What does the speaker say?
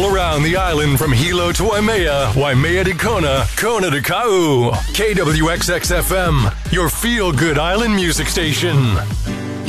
all around the island from Hilo to Waimea, Waimea to Kona, Kona to Kau. KWXX-FM, your feel-good island music station.